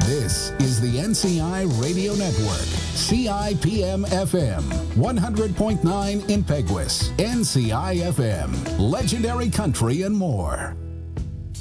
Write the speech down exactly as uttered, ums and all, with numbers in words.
This is the N C I Radio Network, C I P M F M, one hundred point nine in Peguis, N C I F M, Legendary Country and more.